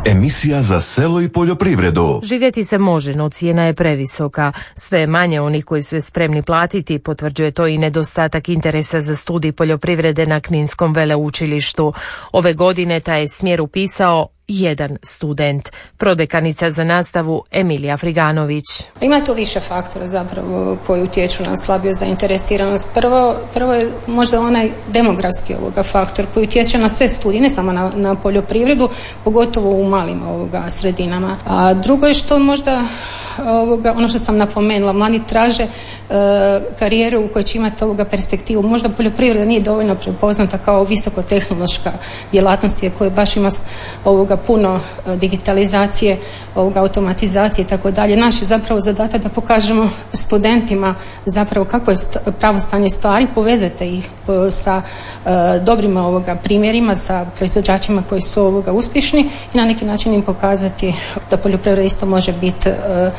Emisija za selo i poljoprivredu. Živjeti se može, no cijena je previsoka. Sve je manje onih koji su je spremni platiti, potvrđuje to i nedostatak interesa za studij poljoprivrede na Kninskom veleučilištu. Ove godine taj je smjer upisao jedan student. Prodekanica za nastavu Emilija Friganović. Ima tu više faktora zapravo koji utječu na slabiju zainteresiranost. Prvo je možda onaj demografski faktor koji utječe na sve studije, ne samo na poljoprivredu, pogotovo u malim sredinama. A drugo je što možda ono što sam napomenula, mladi traže karijeru u kojoj će imati perspektivu. Možda poljoprivreda nije dovoljno prepoznata kao visokotehnološka djelatnost koja baš ima puno digitalizacije, automatizacije i tako dalje. Naš je zapravo zadatak da pokažemo studentima zapravo kako je pravo stanje stvari, povezate ih sa dobrim primjerima, sa proizvođačima koji su uspješni i na neki način im pokazati da poljoprivreda isto može biti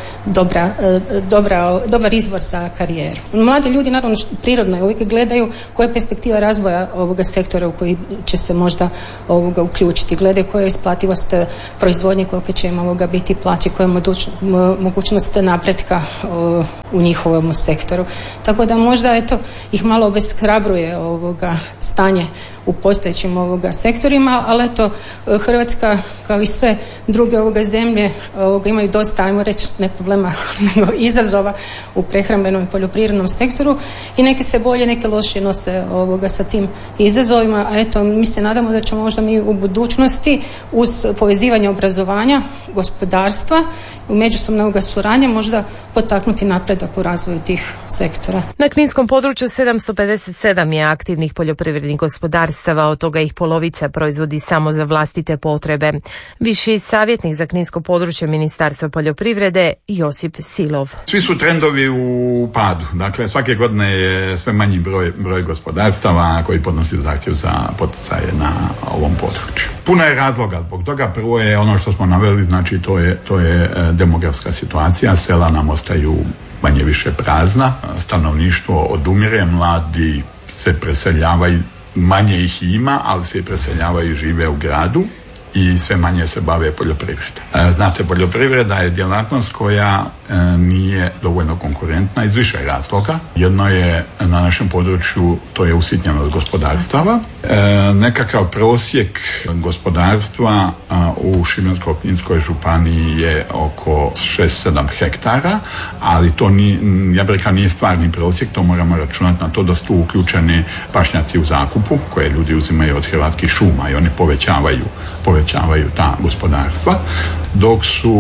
dobar izvor za karijeru. Mladi ljudi naravno prirodno uvijek gledaju koja je perspektiva razvoja ovoga sektora u koji će se možda uključiti. Gledaju koja je isplativost proizvodnje, kolike će im biti plaće, koja je mogućnost napretka u njihovom sektoru. Tako da možda ih malo obeshrabruje stanje u postojećim sektorima, ali Hrvatska kao i sve druge zemlje imaju dosta, ajmo reći, ne problema, nego izazova u prehrambenom i poljoprivrednom sektoru i neke se bolje, neke lošije nose sa tim izazovima, a mi se nadamo da ćemo možda mi u budućnosti uz povezivanje obrazovanja, gospodarstva i međusobnog suradnje možda potaknuti napredak u razvoju tih sektora. Na Kninskom području 757 je aktivnih poljoprivrednih gospodarstava, od toga ih polovica proizvodi samo za vlastite potrebe. Viši savjetnik za Kninsko područje Ministarstva poljoprivrede Josip Silov. Svi su trendovi u padu. Dakle, svake godine je sve manji broj gospodarstava koji podnosi zahtjev za poticaje na ovom području. Puno je razloga zbog toga. Prvo je ono što smo naveli, znači to je demografska situacija. Sela nam ostaju manje više prazna. Stanovništvo odumire, mladi se preseljavaju, manje ih ima, ali se preseljavaju i žive u gradu i sve manje se bave poljoprivredom. Znate, poljoprivreda je djelatnost koja nije dovoljno konkurentna iz više razloga. Jedno je na našem području, to je usitnjenost gospodarstava. Nekakav prosjek gospodarstva u Šibensko-kninskoj županiji je oko 6-7 hektara, ali to nije stvarni prosjek, to moramo računati na to da su tu uključeni pašnjaci u zakupu koje ljudi uzimaju od Hrvatskih šuma i oni povećavaju ta gospodarstva, dok su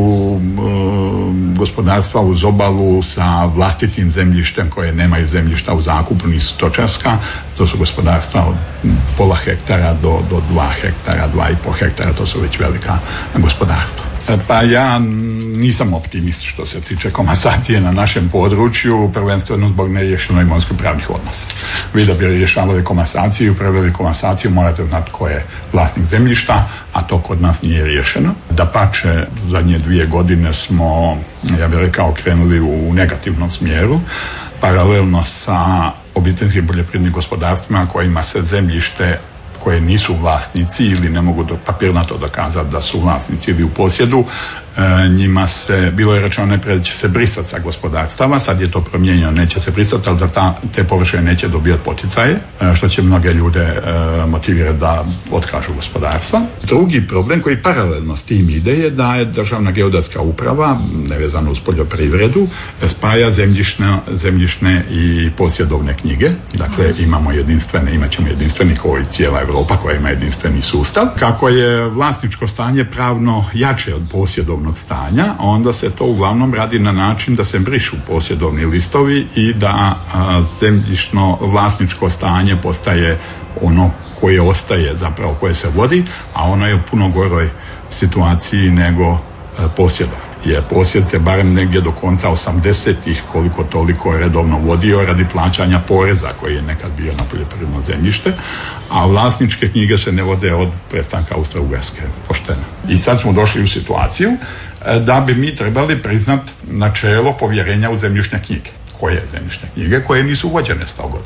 gospodarstva uz obalu sa vlastitim zemljištem koje nemaju zemljišta u zakupu, nisu stočarska, to su gospodarstva od pola hektara do 2 hektara, 2,5 hektara, to su već velika gospodarstva. Pa ja nisam optimist što se tiče komasacije na našem području, prvenstveno zbog neriješeno imovinsko-pravnih odnosa. Vi da bi rješavali komasaciju, upravljali komasaciju, morate znati ko je vlasnik zemljišta, a to kod nas nije riješeno. Dapače, zadnje 2 godine smo, ja bih rekao, krenuli u negativnom smjeru, paralelno sa obiteljskim poljoprivrednim gospodarstvima kojima se zemljište koje nisu vlasnici ili ne mogu papirnato dokazati da su vlasnici ili u posjedu, njima se, bilo je rečeno najprije da će se brisati sa gospodarstava, sad je to promijenjeno, neće se brisati, ali za te površine neće dobijati poticaje, što će mnoge ljude motivirati da otkažu gospodarstva. Drugi problem koji paralelno s tim ide je da je Državna geodetska uprava, nevezano uz poljoprivredu, spaja zemljišne i posjedovne knjige. Dakle, imat ćemo jedinstveni kao i cijela Europa koja ima jedinstveni sustav. Kako je vlasničko stanje pravno jače od posjedovnog stanja, onda se to uglavnom radi na način da se brišu posjedovni listovi i da zemljišno vlasničko stanje postaje ono koje ostaje, zapravo koje se vodi, a ono je u puno goroj situaciji nego posjedov. Jer posjed se barem negdje do konca 80-ih koliko toliko redovno vodio radi plaćanja poreza koji je nekad bio na poljoprivredno zemljište, a vlasničke knjige se ne vode od prestanka Austro-Ugarske, pošteno. I sad smo došli u situaciju da bi mi trebali priznat načelo povjerenja u zemljišne knjige. Koje zemljišne knjige? Koje nisu vođene 100 godina.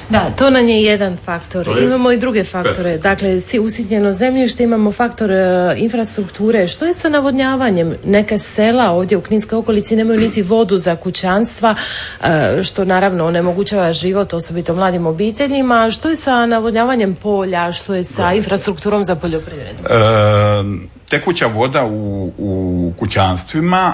Da, to nam je jedan faktor. Imamo i druge faktore. Dakle, usitnjeno zemljište, imamo faktor infrastrukture. Što je sa navodnjavanjem? Neka sela ovdje u Kninskoj okolici nemaju niti vodu za kućanstva, što naravno onemogućava život, osobito mladim obiteljima. Što je sa navodnjavanjem polja? Što je sa infrastrukturom za poljoprivredu? Tekuća voda u kućanstvima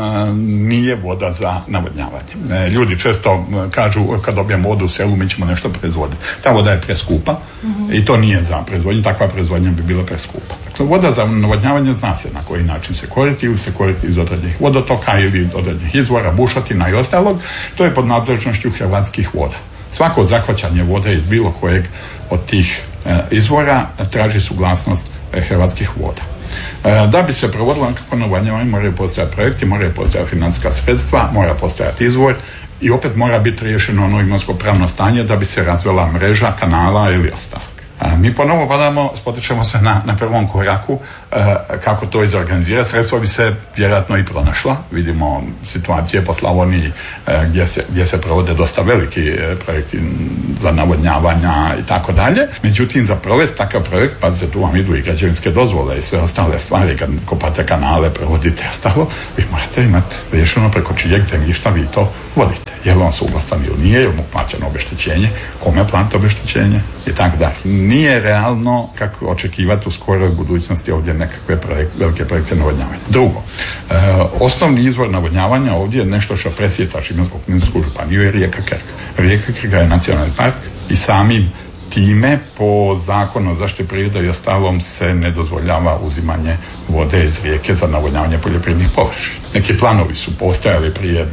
nije voda za navodnjavanje. Ljudi često kažu kad dobijemo vodu u selu mi ćemo nešto proizvoditi. Ta voda je preskupa i to nije za proizvodnju, takva proizvodnja bi bila preskupa. Dakle, voda za navodnjavanje zna se na koji način se koristi, ili se koristi iz određenih vodotoka ili određenih izvora, bušotina i ostalog. To je pod nadležnošću Hrvatskih voda. Svako zahvaćanje vode iz bilo kojeg od tih izvora traži suglasnost Hrvatskih voda. Da bi se provodilo nekako navodnjavanje moraju postojati projekti, moraju postojati financijska sredstva, mora postojati izvor i opet mora biti riješeno ono imovinsko-pravno stanje da bi se razvila mreža, kanala ili ostalo. Mi ponovo spotičemo se na prvom koraku kako to izorganizirati. Sredstva bi se vjerojatno i pronašla. Vidimo situacije po Slavoniji gdje se provode dosta veliki projekti za navodnjavanja i tako dalje. Međutim, za provesti takav projekt, pa se tu vam idu i građevinske dozvole i sve ostale stvari, kad kopate kanale, provodite ostalo, vi morate imati riješeno preko čijeg zemljišta vi to vodite. Je li on suglasan ili nije, je li mu plaćeno obeštećenje, kome platiti obeštećenje i tako dalje. Nije realno kako očekivati u skoroj budućnosti ovdje nekakve velike projekte navodnjavanja. Drugo, osnovni izvor navodnjavanja ovdje je nešto što presjeca Šibensko-kninsku županiju je rijeka Krka. Rijeka Krka je nacionalni park i samim time po zakonu o zaštiti prirode i ostalom se ne dozvoljava uzimanje vode iz rijeke za navodnjavanje poljoprivrednih površina. Neki planovi su postojali prije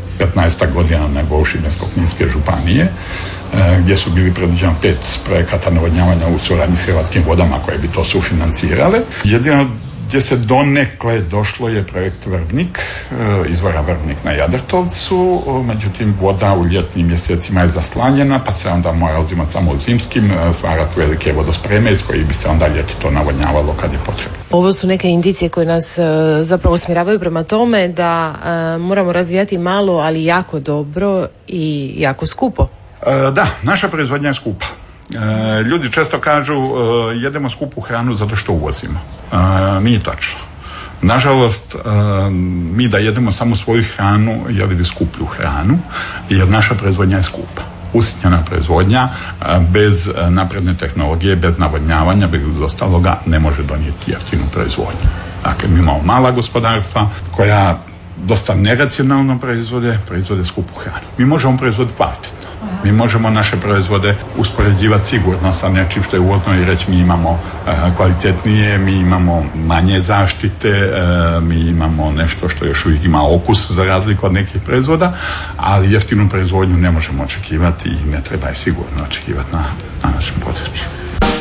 15 godina na nivou Šibensko-kninske županije, gdje su bili predviđeni 5 projekata navodnjavanja u suradnji s Hrvatskim vodama koje bi to sufinancirale. Jedino gdje se donekle došlo je projekt Vrbnik, izvora Vrbnik na Jadrtovcu, međutim voda u ljetnim mjesecima je zaslanjena, pa se onda mora uzimati samo u zimskim, stvarati velike vodospreme iz kojih bi se onda ljeti to navodnjavalo kad je potrebno. Ovo su neke indicije koje nas zapravo usmjeravaju prema tome da moramo razvijati malo, ali jako dobro i jako skupo. Da, naša proizvodnja je skupa. Ljudi često kažu jedemo skupu hranu zato što uvozimo. Nije točno. Nažalost, mi da jedemo samo svoju hranu, jeli bi skuplju hranu, jer naša proizvodnja je skupa. Usitnjena proizvodnja bez napredne tehnologije, bez navodnjavanja, bez ostaloga ne može donijeti jeftinu proizvodnju. Dakle, mi imamo mala gospodarstva koja dosta neracionalno proizvode skupu hranu. Mi možemo proizvoditi kvalitetno. Mi možemo naše proizvode uspoređivati sigurno sa nečim što je uvozno i reći mi imamo kvalitetnije, mi imamo manje zaštite, mi imamo nešto što još uvijek ima okus za razliku od nekih proizvoda, ali jeftinu proizvodnju ne možemo očekivati i ne treba je sigurno očekivati na našem području.